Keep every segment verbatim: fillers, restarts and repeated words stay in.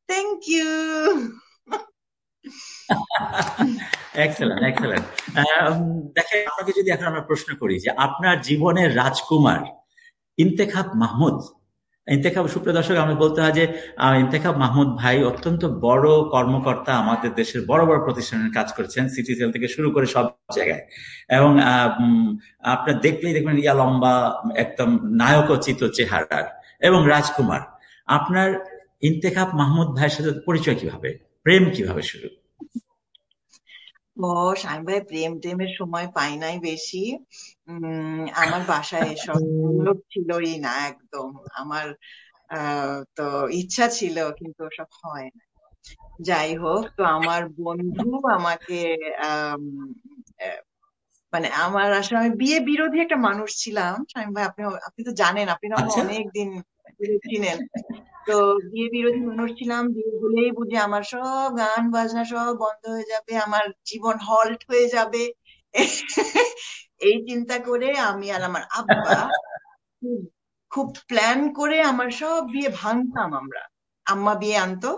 Thank you. Excellent excellent. দেখেন, আপনাকে যদি এখন আমরা প্রশ্ন করি যে আপনার জীবনের রাজকুমার ইন্তেখাব মাহমুদ, ইন্তেখাব সুপ্রিয় দর্শক, আমি বলতে হয় যে আহ, ইন্তেখাব মাহমুদ ভাই অত্যন্ত বড় কর্মকর্তা, আমাদের দেশের বড় বড় প্রতিষ্ঠানের কাজ করেছেন, সিটিসেল থেকে শুরু করে সব জায়গায়। এবং আহ, উম, আপনার দেখলেই দেখবেন ইয়া লম্বা, একদম নায়কোচিত চেহারার এবং রাজকুমার। আপনার ইন্তেখাব মাহমুদ ভাইয়ের সাথে পরিচয় কিভাবে, প্রেম কিভাবে শুরু? ও শামীম ভাই, প্রেম টেমের সময় পাই নাই বেশি। উম আমার বাসায় এসব লোক ছিলই না একদম। আমার আহ তো ইচ্ছা ছিল কিন্তু সব হয় না। যাই হোক, তো আমার বন্ধু আমাকে আম, আহ, মানে আমার আসলে আমি বিয়ে বিরোধী একটা মানুষ ছিলাম শামীম ভাই। আপনি আপনি তো জানেন, আপনি তো আমাকে আচ্ছা। অনেক দিন ধরে চিনেন। তো বিয়ে বিরোধী মানুষ ছিলাম, বিয়ে হলেই বুঝি আমার সব গান বাজনা সব বন্ধ হয়ে যাবে, আমার জীবন হল্ট হয়ে যাবে। এই চিন্তা করে আমি আর আমার আব্বা খুব খুব প্ল্যান করে আমার সব বিয়ে ভাঙতাম আমরা। আম্মা বিয়ে আনতো।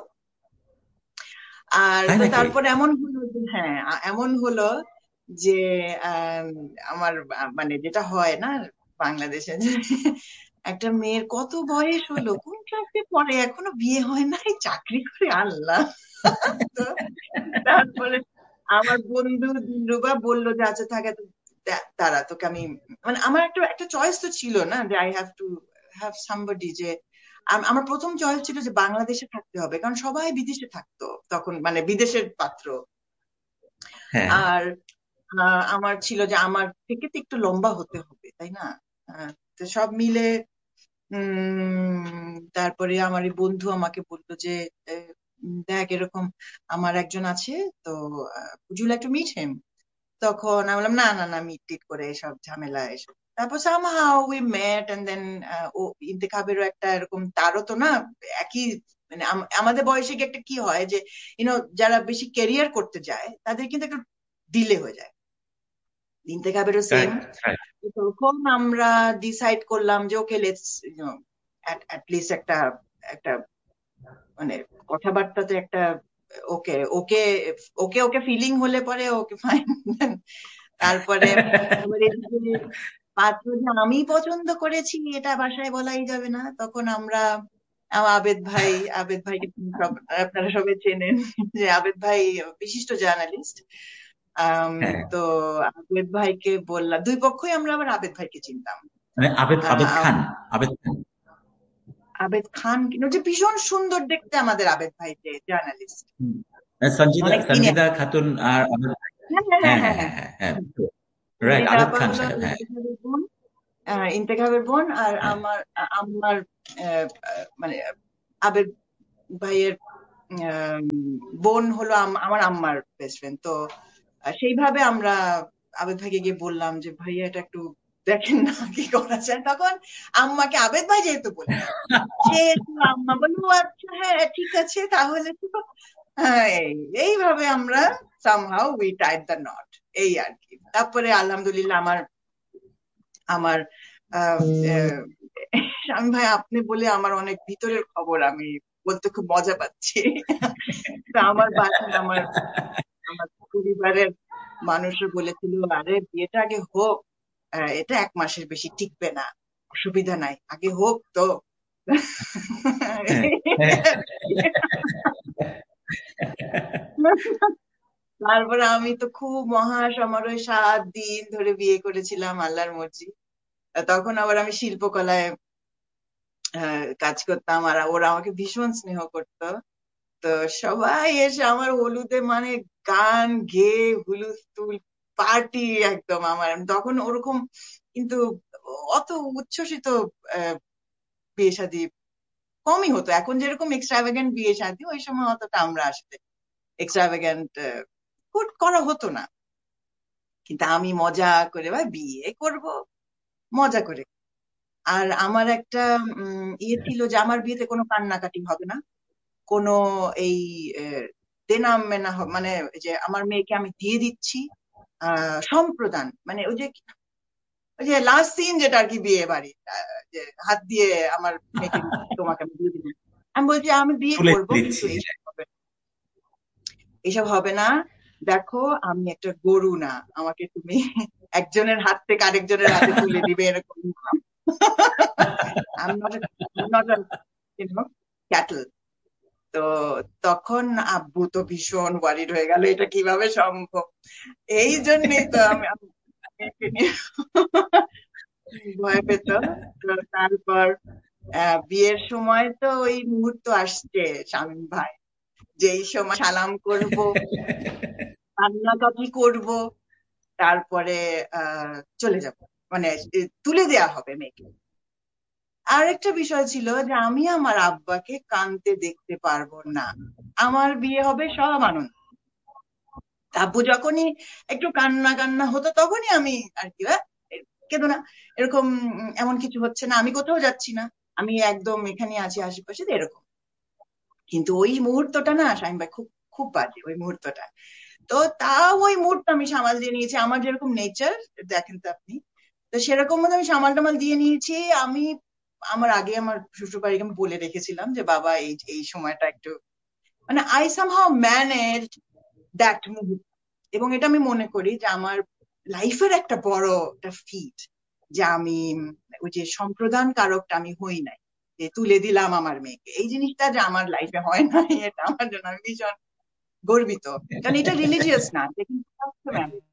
আর তাই তো নাকি? তারপর এমন হলো যে, হ্যাঁ, আ- এমন হলো যে আম, আমার আ, মানে যেটা হয় না বাংলাদেশে, যে একটা মেয়ের কত বয়স হলো, কোন ক্লাসে পড়ে, এখনো বিয়ে হয় নাই, চাকরি করে, আল্লাহ। তো তারপরে আমার বন্ধু দিলরুবা বললো যে আচ্ছা থাকে, তারা তোকে আমি, মানে আমার একটা একটা চয়েস তো ছিল না যে I have to have somebody, যে আম- আমার প্রথম চয়েস ছিল যে বাংলাদেশে থাকতে হবে, কারণ সবাই বিদেশে থাকতো তখন, মানে বিদেশের পাত্র। হ্যাঁ। আর আহ, আমার ছিল যে আমার থেকে তো একটু লম্বা হতে হবে, তাই না? আহ, তো সব মিলে উম তারপরে আমার এই বন্ধু আমাকে বললো যে আহ, উম, দেখ এরকম আমার একজন আছে, তো would you like to meet him? তখন আমি বললাম না না না, মিট টিট করে এসব ঝামেলা এসব। তারপর somehow we mate and then ও ইন্তেখাবেরও একটা এরকম, তারও তো না একই, মানে আম- আমাদের বয়সে কি একটা কি হয় যে ইউনো, যারা বেশি ক্যারিয়ার করতে যায় তাদের কিন্তু একটু ডিলে হয়ে যায়। ইন্তেখাবেরও সেম। Correct correct. তখন আমরা ডিসাইড করলাম যে ওকে লেটস লিস্ট একটা একটা মানে কথাবার্তাতে একটা, ওকে ওকে ওকে ওকে ফিলিং হলে পরে ওকে ফাইন। তারপরে এবার এদিকে পাত্র যে আমি পছন্দ করেছি এটা বাসায় বলাই যাবে না। তখন আমরা আমার আবেদ ভাই, আবেদ ভাইকে সব আপনারা সবাই চেনেন, যে আবেদ ভাই বিশিষ্ট জার্নালিস্ট। আম, হ্যাঁ, তো আবেদ ভাইকে বললাম, দুই পক্ষই আমরা আবার আবেদ ভাইকে চিনতাম। মানে আবেদ আহ, আবেদ আম- খান। আবেদ খান। আবেদ খান কিন্তু যে ভীষণ সুন্দর দেখতে আমাদের আবেদ ভাই, যে জার্নালিস্ট, হুম। সঞ্জিদা অনেক সিনিয়র। সঞ্জিদা খাতুন আর আবেদ। হ্যাঁ হ্যাঁ হ্যাঁ হ্যাঁ হ্যাঁ হ্যাঁ হ্যাঁ হ্যাঁ হ্যাঁ হ্যাঁ। হ্যাঁ। রাইট, সঞ্জিতা আবেদ আপা খান হলো সাহেব, হ্যাঁ। ইন্তেখাবের বোন, আহ, ইন্তেখাবের বোন। আর হ্যাঁ। আমার আমার আহ, আহ, মানে আবেদ ভাইয়ের আহ, বোন হলো আম- আমার আম্মার বেস্ট ফ্রেন্ড। তো আহ, সেইভাবে আমরা আবেদ ভাইকে গিয়ে বললাম যে ভাইয়া এটা একটু দেখেন না কি করা যায়। তখন আম্মাকে আবেদ ভাই যেহেতু বললেন, সেহেতু আম্মা বলল "ও আচ্ছা, হ্যাঁ ঠিক আছে তাহলে তো।" হ্যাঁ, এই এইভাবে আমরা somehow we Tide the not, এই আর কি। তারপরে আলহামদুলিল্লাহ আমার আমার আহ, আহ, স্বামী ভাই আপনি বলে আমার অনেক ভিতরের খবর আমি বলতে খুব মজা পাচ্ছি। তো আমার বাসায় আমার আমার পরিবারের মানুষও বলেছিল আরে বিয়েটা আগে হোক, আহ, এটা এক মাসের বেশি টিকবে না, অসুবিধা নাই, আগে হোক তো। হ্যাঁ, হ্যাঁ। তারপরে আমি তো খুব মহা সমারোহে সাত দিন ধরে বিয়ে করেছিলাম, আল্লাহর মর্জি। তখন আবার আমি শিল্পকলায় আহ, কাজ করতাম, আর ওরা আমাকে ভীষণ স্নেহ করতো। তো সবাই এসে আমার হলুদে মানে গান গেয়ে হুলুস্থুল পার্টি একদম আমার। তখন ওরকম কিন্তু অত উচ্ছ্বসিত আহ, বিয়ে শাদী কমই হতো। এখন যেরকম এক্সট্রাভ্যাগেন্ট বিয়ে শাদী, ওই সময় অতটা আমরা আসলে এক্সট্রাভ্যাগেন্ট করা হতো না। কিন্তু আমি মজা করে ভাই বিয়ে করব, মজা করে। আর আমার একটা উম, ইয়ে ছিল যে আমার বিয়েতে কোনো কান্নাকাটি হবে না, কোনো এই আহ, দেনা মেনা হ- মানে যে আমার মেয়েকে আমি দিয়ে দিচ্ছি, আহ সম্প্রদান, মানে ওই যে ওই যে লাস্ট সিন যেটা আর কি বিয়ে বাড়ি, আহ, যে হাত দিয়ে আমার মেয়েকে তোমাকে আমি দিয়ে দিলাম, আমি বলছি আমি বিয়ে তুলে করব, কিন্তু দিচ্ছি। এইসব হবে না, এইসব হবে না। দেখো আমি একটা গরু না, আমাকে তুমি একজনের হাত থেকে আরেকজনের হাতে তুলে দিবে এরকম না। I'm not a, I'm not a, you know, cattle. তো তখন আব্বু তো ভীষণ ওয়ারিড হয়ে গেল, এটা কিভাবে সম্ভব। এই জন্যই তো আমি আমি মেয়েকে নিয়ে ভয় পেত। তো তারপর আহ, বিয়ের সময় তো ওই মুহূর্ত আসছে শামীম ভাই, যেই সময় সালাম করব, কান্নাকাটি করব, তারপরে আহ চলে যাব, মানে এ, তুলে দেয়া হবে মেয়েকে। আর একটা বিষয় ছিল যে আমি আমার আব্বাকে কাঁদতে দেখতে পারবো না। আমার বিয়ে হবে সব আনন্দ, আব্বু যখনই একটু কান্না কান্না হতো তখনই আমি আর কি আহ, কেঁদো না, এরকম উম, এমন কিছু হচ্ছে না, আমি কোথাও যাচ্ছি না, আমি একদম এখানে আছি আশেপাশে, এরকম। কিন্তু ওই মুহূর্তটা না শাহিন ভাই, খুব খুব বাজে ওই মুহূর্তটা। তো তাও ওই মুহূর্ত আমি সামাল দিয়ে নিয়েছি, আমার যেরকম নেচার দেখেন তো আপনি, তো সেরকম মতো আমি সামাল টামাল দিয়ে নিয়েছি। আমি আমার আগে আমার শ্বশুর বাড়িকে আমি বলে রেখেছিলাম যে বাবা এই এই সময়টা একটু, মানে আই সামহাউ ম্যানেজ দ্যাট মুহূর্ত। এবং এটা আমি মনে করি যে আমার লাইফের একটা বড় একটা ফিট, যে আমি ওই যে সম্প্রদান কারকটা আমি হই নাই, যে তুলে দিলাম আমার মেয়েকে, এই জিনিসটা যে আমার লাইফে হয় নাই, এটা আমার জন্য আমি ভীষণ গর্বিত। কারণ এটা রিলিজিয়াস না, যে কিন্তু ম্যানেজ।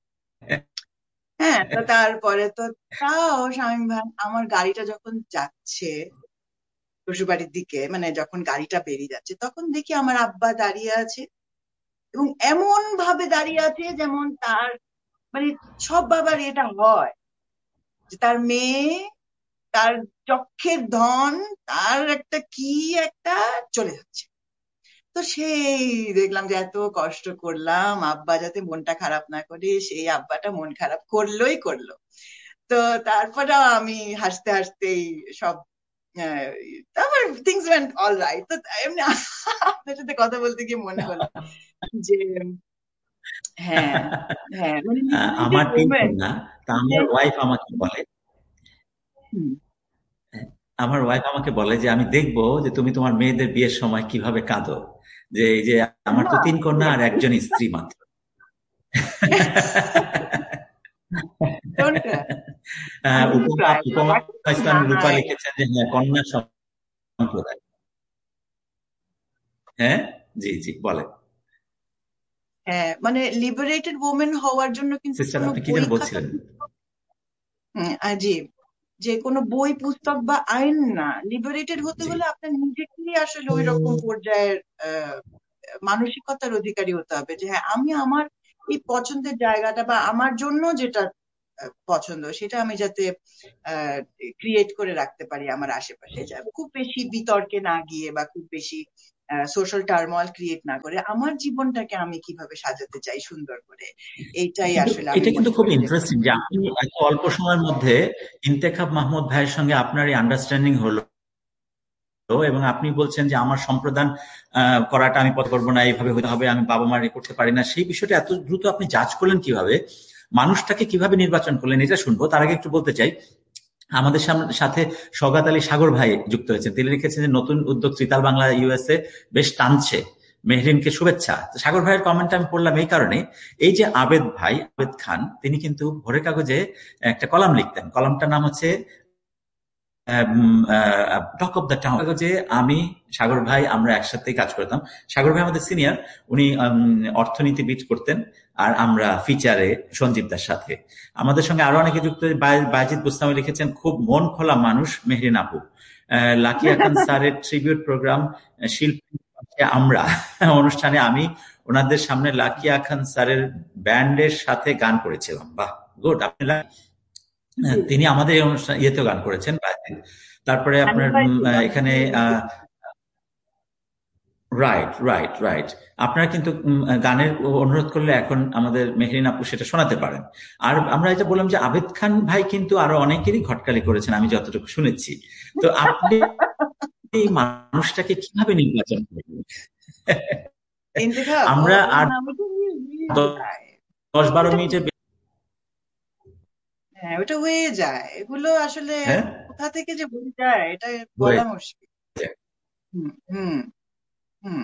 হ্যাঁ, তো তারপরে তো তাও শামীম ভাই আমার গাড়িটা যখন যাচ্ছে শ্বশুরবাড়ির দিকে, মানে যখন গাড়িটা বেরিয়ে যাচ্ছে, তখন দেখি আমার আব্বা দাঁড়িয়ে আছে, এবং এমন ভাবে দাঁড়িয়ে আছে যেমন তার, মানে সব বাবার এটা হয় যে তার মেয়ে, তার চক্ষের ধন, তার একটা কি একটা চলে যাচ্ছে। তো সেই দেখলাম যে এত কষ্ট করলাম আব্বা যাতে মনটা খারাপ না করে, সেই আব্বাটা মন খারাপ করলোই করলো। তো তারপরে আমি হাসতে হাসতেই সব আহ, তারপর থিংস ওয়েন্ট অল রাইট। তো এমনি আপনার সাথে কথা বলতে গিয়ে মনে হলো যে হ্যাঁ, হ্যাঁ, মানে আহ, liberated আমার তিন women কন্যা, তা যে আমার ওয়াইফ আমাকে বলে, হুম, আমার ওয়াইফ আমাকে বলে যে আমি দেখবো যে তুমি তোমার মেয়েদের বিয়ের সময় কিভাবে কাঁদো, যে এই যে আমার তো না, তিন কন্যা আর একজন স্ত্রী মাত্র। don't cry, আহ, don't উপমা cry, উপমা এখন তো ইসলাম রূপা নাই। লিখেছেন যে হ্যাঁ, কন্যা সম্প্রদায়। হ্যাঁ, জি জি বলে। হ্যাঁ, মানে লিবারেটেড ওমেন হওয়ার জন্য কিন্তু সিস্টার কোনো আপনি কি বই যেন খাতা, বলছিলেন? হুম, জি, যে কোনো বই পুস্তক বা আইন না, লিবারেটেড হতে জি হলে আপনার নিজেকেই আসলে ওই রকম পর্যায়ের আহ, মানসিকতার অধিকারী হতে হবে, যে হ্যাঁ আমি আমার এই পছন্দের জায়গাটা বা আমার জন্য যেটা আহ, পছন্দ সেটা আমি যাতে ক্রিয়েট করে রাখতে পারি আমার আশেপাশে, যা খুব বেশি বিতর্কে না গিয়ে বা খুব বেশি সোশ্যাল টার্মোয়াল ক্রিয়েট না করে আমার জীবনটাকে আমি কিভাবে সাজাতে চাই সুন্দর করে, এইটাই কিন্তু আসলে আমি এটা কিন্তু মনে খুব করি যে ইন্টারেস্টিং যে আপনি এত অল্প সময়ের মধ্যে ইন্তেখাব মাহমুদ ভাইয়ের সঙ্গে আপনার এই আন্ডারস্ট্যান্ডিং হলো, এবং আপনি বলছেন যে আমার সম্প্রদান আহ, করাটা আমি পছন্দ করবো না, এইভাবে হতে হবে, আমি বাবা মার করতে পারি না, সেই বিষয়টা এত দ্রুত আপনি জাজ করলেন কিভাবে, মানুষটাকে কিভাবে নির্বাচন করলেন, এটা শুনবো। তার আগে একটু বলতে চাই, আমাদের সাথে সওগাত আলী সাগর ভাই যুক্ত হয়েছেন। তিনি লিখেছেন যে নতুন উদ্যোগ ত্রিতাল বাংলা ইউএসএ বেশ টানছে, মেহরিনকে শুভেচ্ছা। সাগর ভাইয়ের কমেন্ট আমি পড়লাম এই কারণে, এই যে আবেদ ভাই, আবেদ খান, তিনি কিন্তু ভোরের কাগজে একটা কলাম লিখতেন, কলামটার নাম হচ্ছে টক অফ দ্য টাউন। যে আমি, সাগর ভাই আমরা একসাথেই কাজ করতাম। সাগর ভাই আমাদের সিনিয়র, উনি অর্থনীতিবিদ করতেন, আর আমরা ফিচারে সঞ্জীবদার সাথে। আমাদের সঙ্গে আরো অনেকে যুক্ত, বাজিদ বুস্তামি লিখেছেন খুব মন খোলা মানুষ মেহরিন আপু। লাকিয়া খান স্যারের ট্রিবিউট প্রোগ্রাম শিল্পী আমরা অনুষ্ঠানে আমি ওনাদের সামনে লাকিয়া খান স্যারের ব্যান্ডের সাথে গান করেছিলাম। বাহ, গুড। আপনি তিনি আমাদের এই অনুষ্ঠান ইয়েতেও গান করেছেন। তারপরে আপনার এখানে রাইট রাইট রাইট আপনারা কিন্তু গানের অনুরোধ করলে এখন আমাদের মেহরিন আপু সেটা শোনাতে পারেন। আর আমরা এটা বললাম যে আবেদ খান ভাই কিন্তু আরো অনেকেরই ঘটকালি করেছেন আমি যতটুকু শুনেছি। তো আপনি এই মানুষটাকে কিভাবে নির্বাচন করবেন? আমরা আর দশ বারো মিনিটের, হ্যাঁ ওটা হয়ে যায়, এগুলো আসলে হ্যাঁ কোথা থেকে যে বলে যায় এটা বলা মুশকিল। হুম হুম হুম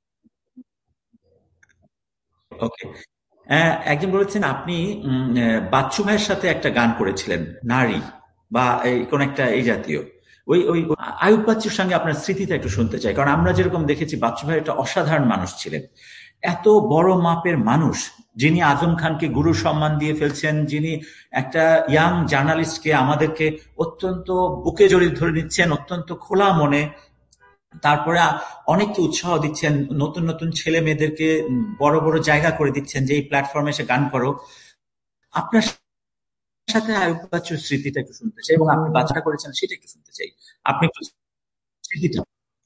ওকে। একজন বলেছেন আপনি উম, আহ, বাচ্চু ভাইয়ের সাথে একটা গান করেছিলেন, নারী বা এই কোন একটা এই জাতীয়। ওই ওই আয়ুব বাচ্চুর সঙ্গে আপনার স্মৃতিটা একটু শুনতে চাই, কারণ আমরা যেরকম দেখেছি বাচ্চু ভাই একটা অসাধারণ মানুষ ছিলেন, এত বড় মাপের মানুষ, যিনি আজম খানকে গুরু সম্মান দিয়ে ফেলছেন, যিনি একটা ইয়াং জার্নালিস্টকে আমাদেরকে অত্যন্ত বুকে জড়িয়ে ধরে নিচ্ছেন অত্যন্ত খোলা মনে, তারপরে অনেককে উৎসাহ দিচ্ছেন, নতুন নতুন ছেলে মেয়েদেরকে বড় বড় জায়গা করে দিচ্ছেন যে এই প্ল্যাটফর্মে এসে গান করো। আপনার সাথে আয়ুব বাচ্চুর স্মৃতিটা একটু শুনতে চাই, এবং আপনি বাচ্চাটা করেছেন সেটা একটু শুনতে চাই। আপনি একটু স্মৃতিটা।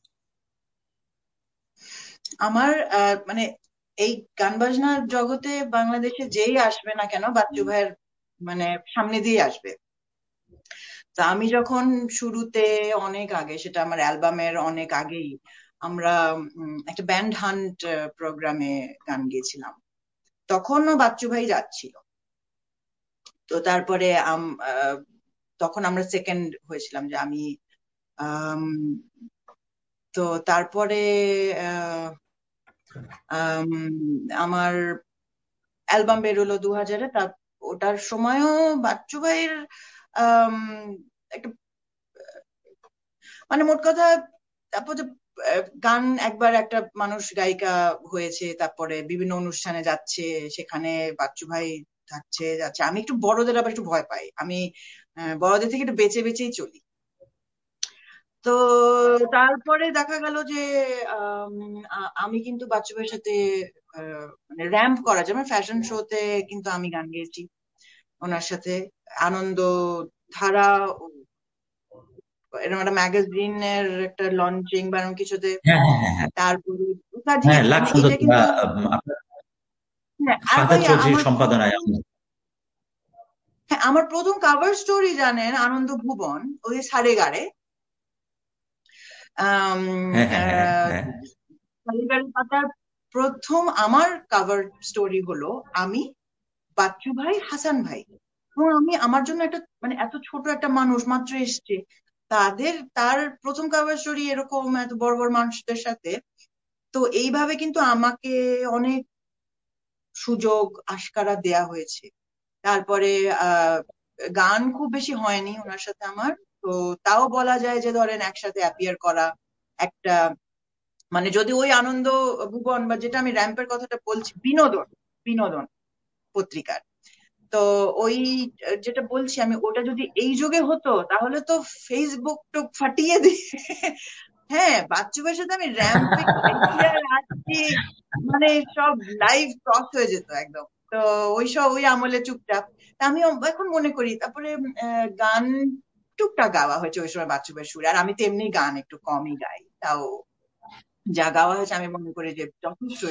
আমার আহ, মানে এই গান বাজনার জগতে বাংলাদেশে যেই আসবে না কেন বাচ্চু ভাইয়ের মানে সামনে দিয়ে আসবে। তা আমি যখন শুরুতে অনেক আগে, সেটা আমার অ্যালবামের অনেক আগেই, আমরা উম, একটা ব্যান্ড হান্ট প্রোগ্রামে গান গেয়েছিলাম, তখনও বাচ্চু ভাই যাচ্ছিল। তো তারপরে আম- আহ, তখন আমরা সেকেন্ড হয়েছিলাম, যে আমি আম, তো তারপরে আহ, আম, আমার অ্যালবাম বেরোলো দু হাজারে, তা ওটার সময়ও বাচ্চু ভাইয়ের আম, একটা মানে মোট কথা, তারপর যে আহ, গান একবার একটা মানুষ গায়িকা হয়েছে, তারপরে বিভিন্ন অনুষ্ঠানে যাচ্ছে, সেখানে বাচ্চু ভাই থাকছে যাচ্ছে। আমি একটু বড়দের আবার একটু ভয় পাই, আমি আহ, বড়দের থেকে একটু বেঁচে বেঁচেই চলি। তো তারপরে দেখা গেল যে আম, আ- আমি কিন্তু বাচ্চু ভাইয়ের সাথে আহ, মানে র্যাম্প করা, যেমন ফ্যাশন শোতে কিন্তু আমি গান গেয়েছি ওনার সাথে। আনন্দ ধারা, এরকম একটা ম্যাগাজিনের একটা লঞ্চিং বা এরকম কিছুতে। হ্যাঁ হ্যাঁ হ্যাঁ হ্যাঁ তারপরে একাধিক, হ্যাঁ, লাখ মানে সুন্দর এটা কিন্তু আপনার হ্যাঁ। আর শাহাদাত ভাইয়া চৌধুরীর আমার সম্পাদনায়। প্রথম, হ্যাঁ আমার প্রথম কাভার স্টোরি জানেন আনন্দ ভুবন, ওই সারে গারে আহ হ্যাঁ হ্যাঁ হ্যাঁ হ্যাঁ সারে গারে পাতার প্রথম আমার কাভার স্টোরি হলো আমি, বাচ্চু ভাই, হাসান ভাই। এবং আমি, আমার জন্য একটা মানে এত ছোট একটা মানুষ মাত্র এসছে, তাদের তার প্রথম কাভার স্টোরি এরকম এত বড় বড় মানুষদের সাথে। তো এইভাবে কিন্তু আমাকে অনেক সুযোগ আশকারা দেয়া হয়েছে। তারপরে আহ গান খুব বেশি হয়নি ওনার সাথে আমার, তো তাও বলা যায় যে ধরেন একসাথে অ্যাপিয়ার করা একটা, মানে যদি ওই আনন্দ ভুবন বা যেটা আমি র্যাম্পের কথাটা বলছি, বিনোদন বিনোদন পত্রিকার, তো ওই যেটা বলছি আমি, ওটা যদি এই যুগে হতো তাহলে তো ফেসবুক তো ফাটিয়ে দিয়ে, হ্যাঁ বাচ্চু ভাইয়ের সাথে আমি র্যাম্পে গেছি আর আসছি, মানে সব লাইভ ক্রস হয়ে যেত একদম। তো ওই সব ওই আমলে চুপচাপ। তা আমি এখন মনে করি, তারপরে আহ, গান টুকটাক গাওয়া হয়েছে ওই সময় বাচ্চু ভাইয়ের সুরে, আর আমি তো এমনি গান একটু কমই গাই, তাও যা গাওয়া হয়েছে আমি মনে করি যে যথেষ্ট।